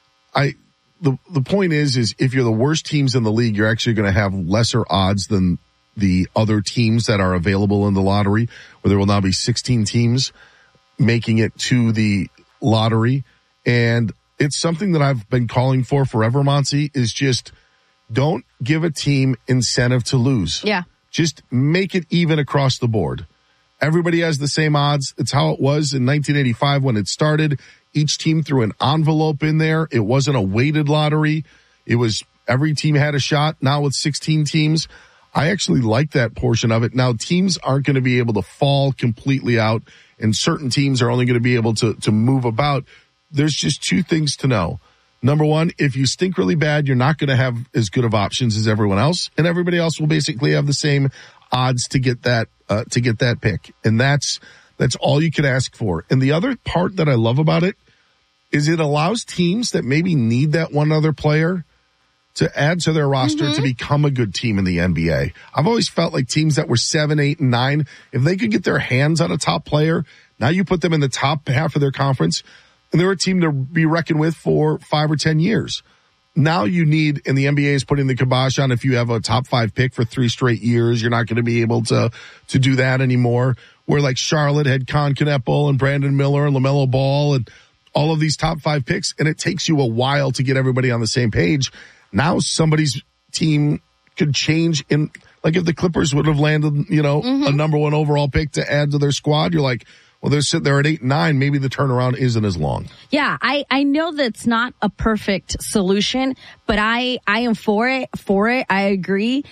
the point is if you're the worst teams in the league, you're actually going to have lesser odds than the other teams that are available in the lottery, where there will now be 16 teams making it to the lottery. And it's something that I've been calling for forever, Monty, is just don't give a team incentive to lose. Yeah. Just make it even across the board. Everybody has the same odds. It's how it was in 1985 when it started. Each team threw an envelope in there. It wasn't a weighted lottery. It was every team had a shot. Now with 16 teams, I actually like that portion of it. Now teams aren't going to be able to fall completely out, and certain teams are only going to be able to move about. There's just two things to know. Number one, if you stink really bad, you're not going to have as good of options as everyone else, and everybody else will basically have the same odds to get that pick. And that's all you can ask for. And the other part that I love about it is it allows teams that maybe need that one other player to add to their roster to become a good team in the NBA. I've always felt like teams that were 7, 8, and 9, if they could get their hands on a top player, now you put them in the top half of their conference, and they're a team to be reckoned with for 5 or 10 years. Now you need, and the NBA is putting the kibosh on, if you have a top 5 pick for 3 straight years, you're not going to be able to do that anymore. Where like Charlotte had Con Kneppel and Brandon Miller and LaMelo Ball and all of these top 5 picks, and it takes you a while to get everybody on the same page. Now somebody's team could change in, like if the Clippers would have landed, a number 1 overall pick to add to their squad, you're like, well, they're sitting there at 8 and 9. Maybe the turnaround isn't as long. Yeah, I know that's not a perfect solution, but I am for it. I agree.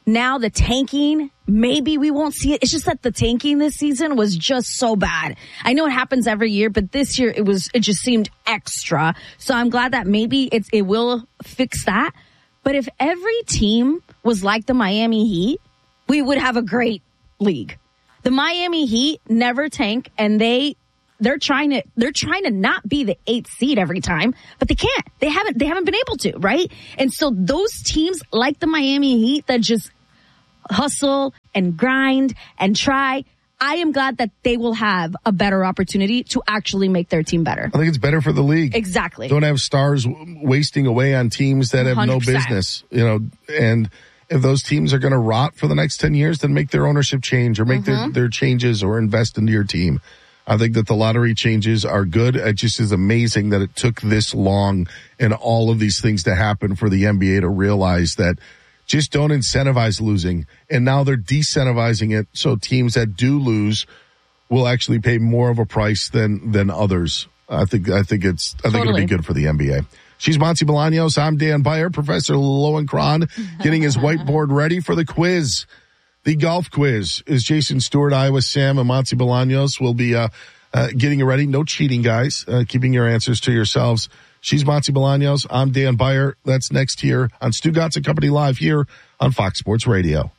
now the tanking, maybe we won't see it. It's just that the tanking this season was just so bad. I know it happens every year, but this year it just seemed extra. So I'm glad that maybe it will fix that. But if every team was like the Miami Heat, we would have a great league. The Miami Heat never tank, and they're trying to not be the 8th seed every time, but they can't. They haven't been able to, right? And so those teams like the Miami Heat that just hustle and grind and try, I am glad that they will have a better opportunity to actually make their team better. I think it's better for the league. Exactly. Don't have stars wasting away on teams that have 100%. No business, and if those teams are going to rot for the next 10 years, then make their ownership change or make their changes or invest into your team. I think that the lottery changes are good. It just is amazing that it took this long and all of these things to happen for the NBA to realize that just don't incentivize losing. And now they're decentivizing it so teams that do lose will actually pay more of a price than others. I think it'll be good for the NBA. She's Monty Bolaños. I'm Dan Beyer. Professor Lowenkron getting his whiteboard ready for the quiz. The golf quiz is Jason Stewart, Iowa Sam, and Monty Bolaños will be getting it ready. No cheating, guys. Keeping your answers to yourselves. She's Monty Bolaños. I'm Dan Beyer. That's next here on Stu Gotts and Company Live here on Fox Sports Radio.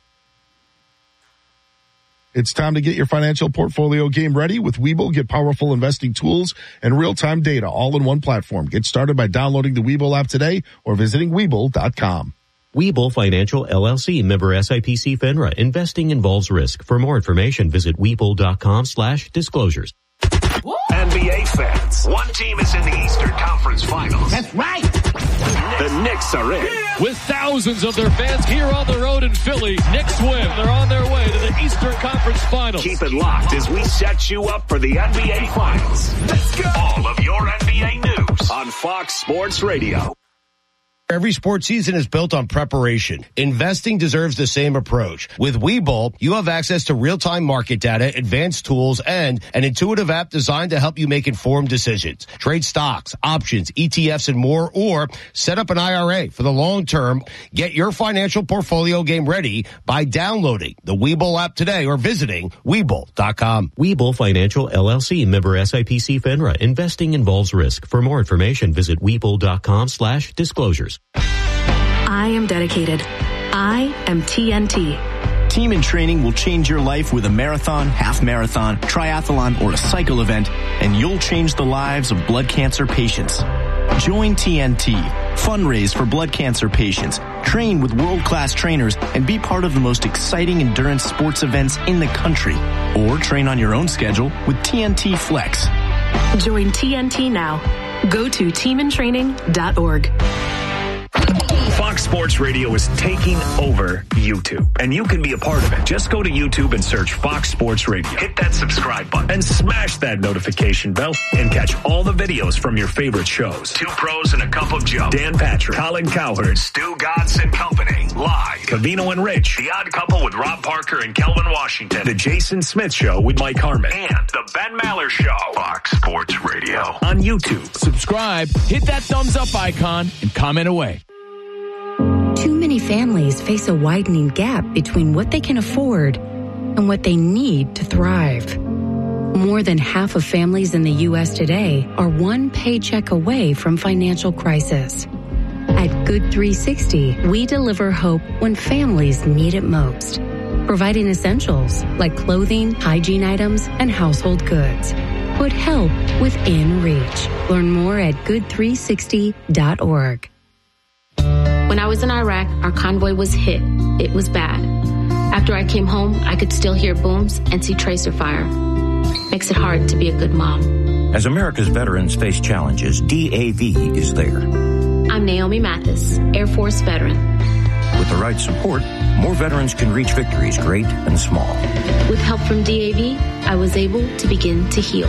It's time to get your financial portfolio game ready with Webull. Get powerful investing tools and real-time data all in one platform. Get started by downloading the Webull app today or visiting Webull.com. Webull Financial LLC, member SIPC FINRA. Investing involves risk. For more information, visit Webull.com/disclosures. NBA fans, one team is in the Eastern Conference Finals. That's right. The Knicks are in. With thousands of their fans here on the road in Philly, Knicks win. They're on their way to the Eastern Conference Finals. Keep it locked as we set you up for the NBA Finals. Let's go. All of your NBA news on Fox Sports Radio. Every sports season is built on preparation. Investing deserves the same approach. With Webull, you have access to real-time market data, advanced tools, and an intuitive app designed to help you make informed decisions. Trade stocks, options, ETFs, and more, or set up an IRA for the long term. Get your financial portfolio game ready by downloading the Webull app today or visiting Webull.com. Webull Financial LLC, member SIPC FINRA. Investing involves risk. For more information, visit Webull.com/disclosures. I am dedicated. I am TNT. Team in Training will change your life with a marathon, half marathon, triathlon, or a cycle event, and you'll change the lives of blood cancer patients. Join TNT. Fundraise for blood cancer patients. Train with world-class trainers and be part of the most exciting endurance sports events in the country. Or train on your own schedule with TNT Flex. Join TNT now. Go to teamintraining.org. Fox Sports Radio is taking over YouTube, and you can be a part of it. Just go to YouTube and search Fox Sports Radio. Hit that subscribe button and smash that notification bell and catch all the videos from your favorite shows. Two Pros and a Cup of Joe. Dan Patrick, Colin Cowherd, Stu Gotts and Company. Live. Covino and Rich. The Odd Couple with Rob Parker and Kelvin Washington. The Jason Smith Show with Mike Harmon. And The Ben Maller Show. Fox Sports Radio. On YouTube. Subscribe, hit that thumbs up icon, and comment away. Too many families face a widening gap between what they can afford and what they need to thrive. More than half of families in the U.S. today are one paycheck away from financial crisis. At Good 360, we deliver hope when families need it most, providing essentials like clothing, hygiene items, and household goods. Put help within reach. Learn more at good360.org. When I was in Iraq, our convoy was hit. It was bad. After I came home, I could still hear booms and see tracer fire. Makes it hard to be a good mom. As America's veterans face challenges, DAV is there. I'm Naomi Mathis, Air Force veteran. With the right support, more veterans can reach victories great and small. With help from DAV, I was able to begin to heal.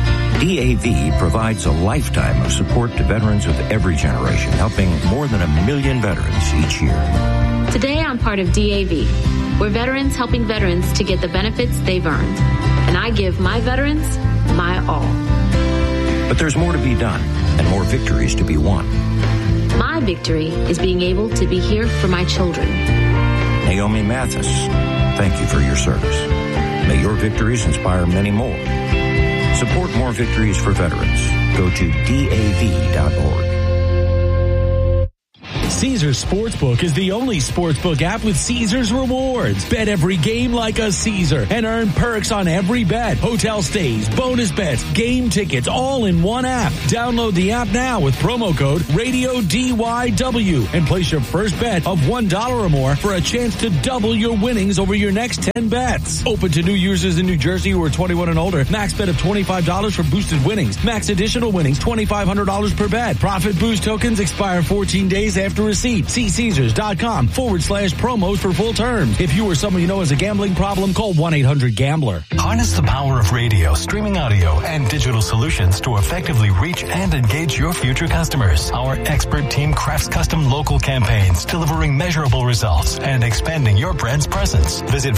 DAV provides a lifetime of support to veterans of every generation, helping more than 1 million veterans each year. Today, I'm part of DAV. We're veterans helping veterans to get the benefits they've earned. And I give my veterans my all. But there's more to be done and more victories to be won. My victory is being able to be here for my children. Naomi Mathis, thank you for your service. May your victories inspire many more. Support more victories for veterans. Go to DAV.org. Caesars Sportsbook is the only sportsbook app with Caesars rewards. Bet every game like a Caesar and earn perks on every bet. Hotel stays, bonus bets, game tickets, all in one app. Download the app now with promo code RADIODYW and place your first bet of $1 or more for a chance to double your winnings over your next 10 bets. Open to new users in New Jersey who are 21 and older. Max bet of $25 for boosted winnings. Max additional winnings, $2,500 per bet. Profit boost tokens expire 14 days after receipt. See Caesars.com/promos for full terms. If you or someone you know has a gambling problem, call 1-800-GAMBLER. Harness the power of radio, streaming audio, and digital solutions to effectively reach and engage your future customers. Our expert team crafts custom local campaigns, delivering measurable results and expanding your brand's presence. Visit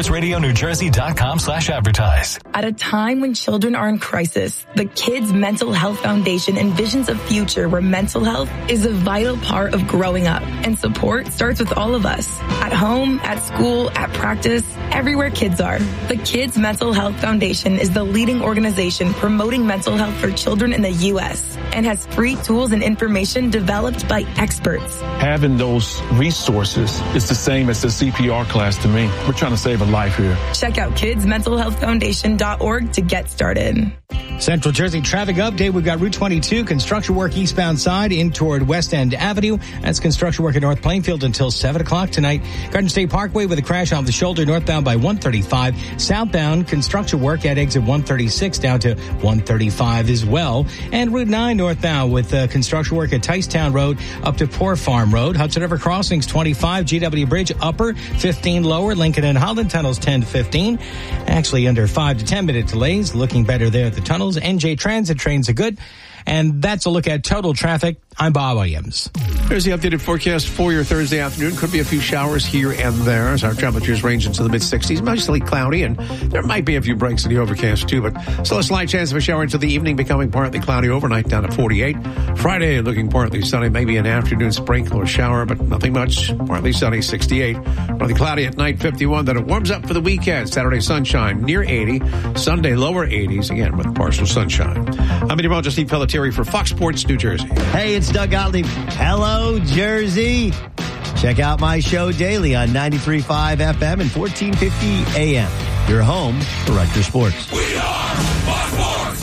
FoxSportsRadioNewJersey.com/advertise. At a time when children are in crisis, the Kids Mental Health Foundation envisions a future where mental health is a vital part of growing up, and support starts with all of us. At home, at school, at practice, everywhere kids are. The Kids Mental Health Foundation is the leading organization promoting mental health for children in the U.S. and has free tools and information developed by experts. Having those resources is the same as the CPR class to me. We're trying to save a life here. Check out kidsmentalhealthfoundation.org to get started. Central Jersey traffic update. We've got Route 22, construction work eastbound side in toward West End Avenue. That's construction work at North Plainfield until 7 o'clock tonight. Garden State Parkway with a crash off the shoulder northbound by 135. Southbound construction work at exit 136 down to 135 as well. And Route 9 northbound with construction work at Ticetown Road up to Poor Farm Road. Hudson River Crossings 25. GW Bridge upper 15 lower. Lincoln and Holland tunnels 10 to 15. Actually under 5 to 10 minute delays. Looking better there at the tunnels. NJ Transit trains are good. And that's a look at total traffic. I'm Bob Williams. Here's the updated forecast for your Thursday afternoon. Could be a few showers here and there as our temperatures range into the mid-60s. Mostly cloudy, and there might be a few breaks in the overcast, too. But still a slight chance of a shower into the evening, becoming partly cloudy overnight down to 48. Friday looking partly sunny, maybe an afternoon sprinkle or shower, but nothing much. Partly sunny, 68. Partly cloudy at night, 51. Then it warms up for the weekend. Saturday sunshine, near 80. Sunday, lower 80s, again with partial sunshine. I'm meteorologist Steve Pelletieri for Fox Sports New Jersey. Hey, it's Doug Gottlieb. Hello, Jersey. Check out my show daily on 93.5 FM and 1450 AM. Your home for Rutgers Sports. We are Fox Sports.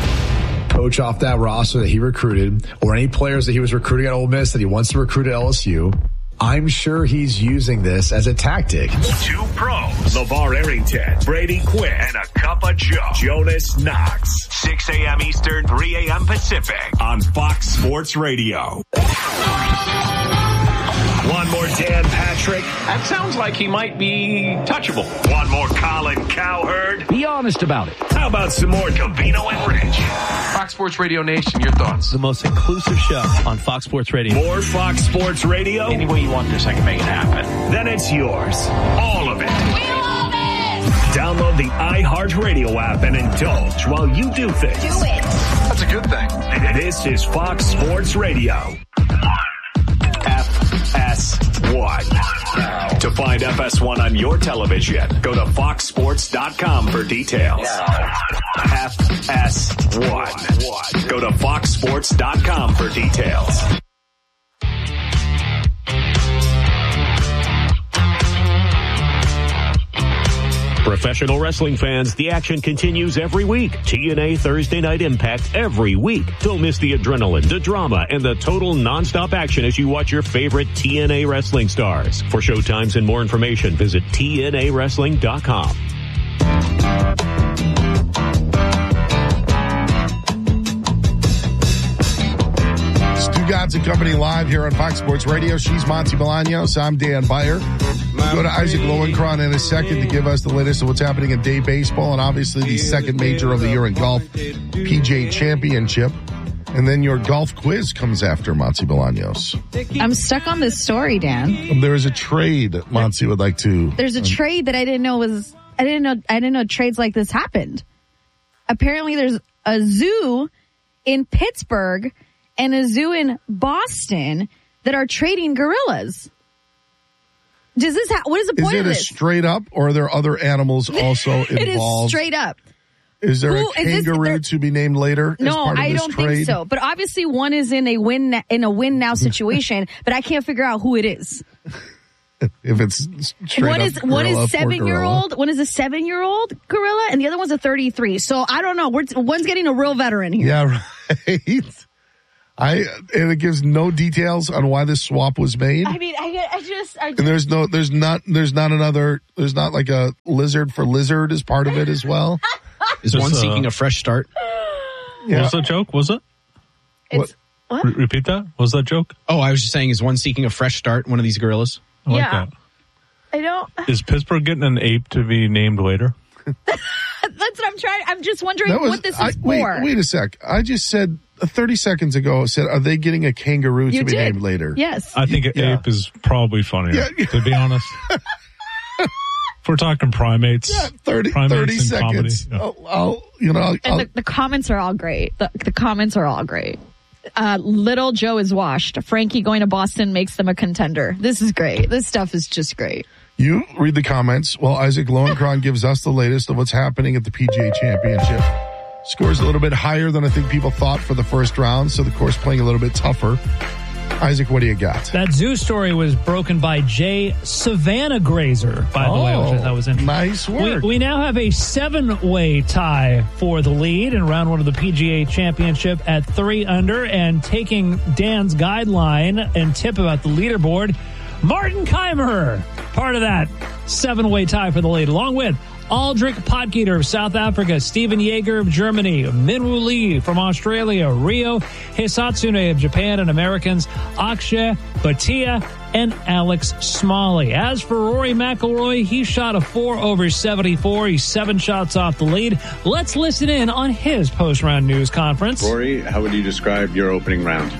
Coach off that roster that he recruited, or any players that he was recruiting at Ole Miss that he wants to recruit at LSU. I'm sure he's using this as a tactic. Two pros, LeVar Arrington, Brady Quinn, and a cup of Joe, Jonas Knox. 6 a.m. Eastern, 3 a.m. Pacific on Fox Sports Radio. One more Dan Patrick. That sounds like he might be touchable. One more Colin Cowherd. Be honest about it. How about some more Covino and Rich? Fox Sports Radio Nation, your thoughts? The most inclusive show on Fox Sports Radio. More Fox Sports Radio? Any way you want this, I can make it happen. Then it's yours. All of it. We love it. Download the iHeartRadio app and indulge while you do things. Do it. That's a good thing. This is Fox Sports Radio. FS1. To find FS1 on your television, go to foxsports.com for details. FS1. Go to foxsports.com for details. Professional wrestling fans, the action continues every week. TNA Thursday Night Impact every week. Don't miss the adrenaline, the drama, and the total nonstop action as you watch your favorite TNA wrestling stars. For showtimes and more information, visit TNAWrestling.com. Stu Gods and Company live here on Fox Sports Radio. She's Monty Bolaños. I'm Dan Beyer. We'll go to Isaac Lowenkron in a second to give us the latest of what's happening in day baseball and obviously the second major of the year in golf, PGA Championship. And then your golf quiz comes after, Monty Bolaños. I'm stuck on this story, Dan. There is a trade Monty would like to. There's a trade that I didn't know trades like this happened. Apparently there's a zoo in Pittsburgh and a zoo in Boston that are trading gorillas. Does this what is the point of this? Is it a straight up, or are there other animals also involved? It is straight up. Is there a kangaroo to be named later? No, I don't think so. But obviously, one is in a win now situation. But I can't figure out who it is. If it's straight up one is 7-year-old, one is a 7-year-old gorilla, and the other one's a 33. So I don't know. One's getting a real veteran here. Yeah, right. And it gives no details on why this swap was made. I mean, I just and there's not like a lizard for lizard as part of it as well. Is one seeking a fresh start? Yeah. What was that joke? Was it? What? Repeat that? What was that joke? Oh, I was just saying, is one seeking a fresh start, one of these gorillas? I like that. I don't. Is Pittsburgh getting an ape to be named later? That's what I'm trying. I'm just wondering what this is for. Wait a sec. I just said 30 seconds ago, are they getting a kangaroo to be named later? Yes. I think an ape is probably funnier, to be honest. If we're talking primates, 30 seconds. The comments are all great. The comments are all great. Little Joe is washed. Frankie going to Boston makes them a contender. This is great. This stuff is just great. You read the comments while Isaac Lowenkron gives us the latest of what's happening at the PGA Championship. Scores a little bit higher than I think people thought for the first round, so the course playing a little bit tougher. Isaac, what do you got? That zoo story was broken by Jay Savannah Grazer, by the way, which I thought was interesting. Nice work. We now have a 7-way tie for the lead in round 1 of the PGA Championship at 3 under, and taking Dan's guideline and tip about the leaderboard, Martin Keimer, part of that 7-way tie for the lead, along with Aldrich Potgieter of South Africa, Stephen Yeager of Germany, Minwoo Lee from Australia, Ryo Hisatsune of Japan, and Americans Akshay Bhatia and Alex Smalley. As for Rory McIlroy, he shot a 4 over 74. He's 7 shots off the lead. Let's listen in on his post-round news conference. Rory, how would you describe your opening round?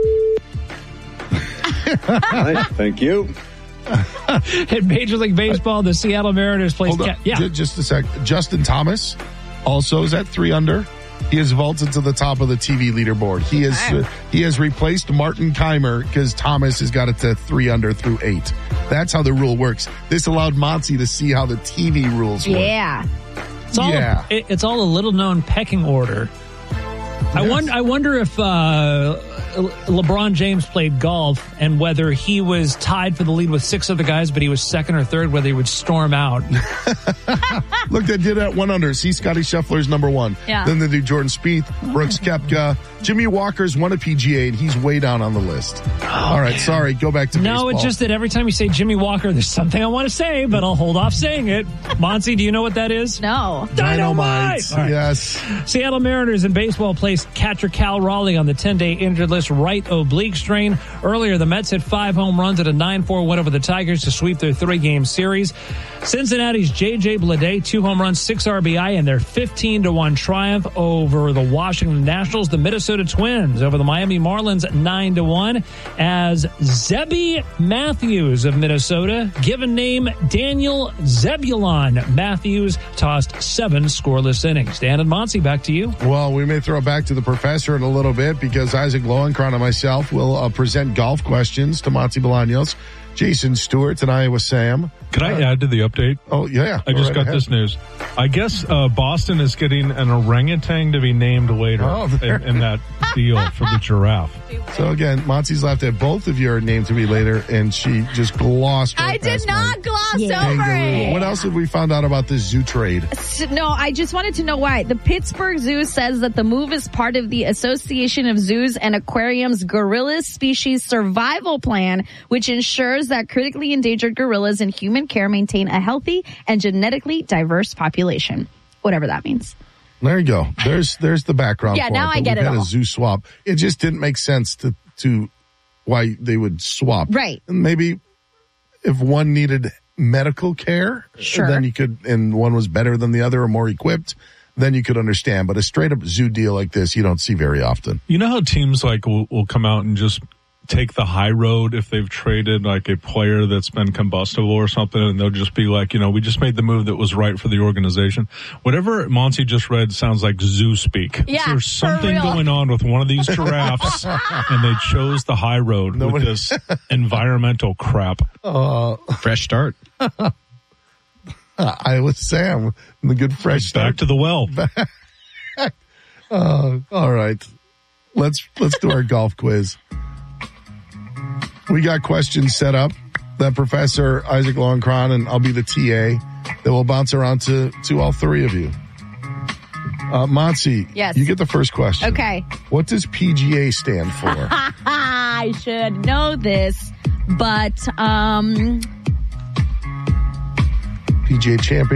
Thank you. In Major League Baseball, the Seattle Mariners placed... Just a sec. Justin Thomas also is at 3 under. He has vaulted to the top of the TV leaderboard. He has replaced Martin Keimer because Thomas has got it to 3 under through 8. That's how the rule works. This allowed Monty to see how the TV rules work. Yeah. It's all a little-known pecking order. Yes. I wonder if LeBron James played golf and whether he was tied for the lead with 6 other guys, but he was second or third, whether he would storm out. Look, they did at 1 under. See, Scotty Scheffler's number 1. Yeah. Then they do Jordan Spieth, Brooks Koepka. Jimmy Walker's won a PGA, and he's way down on the list. All right, sorry. Go back to baseball. No, it's just that every time you say Jimmy Walker, there's something I want to say, but I'll hold off saying it. Monty, do you know what that is? No. Dynamite. Right. Yes. Seattle Mariners in baseball placed catcher Cal Raleigh on the 10-day injured list, right oblique strain. Earlier, the Mets hit 5 home runs at a 9-4 win over the Tigers to sweep their 3-game series. Cincinnati's J.J. Bleday, 2 home runs, 6 RBI, and their 15-1 triumph over the Washington Nationals. The Minnesota Twins over the Miami Marlins, 9-1, as Zebby Matthews of Minnesota, given name Daniel Zebulon Matthews, tossed 7 scoreless innings. Dan and Monty, back to you. Well, we may throw back to the professor in a little bit because Isaac Lowenkron and myself will present golf questions to Monty Bolaños, Jason Stewart, and Iowa Sam. Can I add to the update? Oh, yeah. I just got this news. I guess Boston is getting an orangutan to be named later in that deal for the giraffe. So, again, Monty's laughed at both of your names to be later, and she just glossed right I did not gloss over it. What else have we found out about this zoo trade? No, I just wanted to know why. The Pittsburgh Zoo says that the move is part of the Association of Zoos and Aquariums Gorilla Species Survival Plan, which ensures that critically endangered gorillas in human care maintain a healthy and genetically diverse population. Whatever that means. There you go. There's the background. Yeah, for now it, I get it we had all. a zoo swap. It just didn't make sense to why they would swap. Right. And maybe if one needed medical care, sure, then you could, and one was better than the other or more equipped, then you could understand. But a straight up zoo deal like this, you don't see very often. You know how teams will come out and just take the high road if they've traded like a player that's been combustible or something, and they'll just be like, we just made the move that was right for the organization. Whatever Monty just read sounds like zoo speak. Yeah, There's something going on with one of these giraffes, and they chose the high road with this environmental crap. Fresh start. Iowa Sam, the good fresh start. Back to the well. All right. Let's do our golf quiz. We got questions set up that Professor Isaac Lowenkron, and I'll be the TA, that will bounce around to all three of you. Monty, yes. You get the first question. Okay. What does PGA stand for? I should know this, but PGA Champion.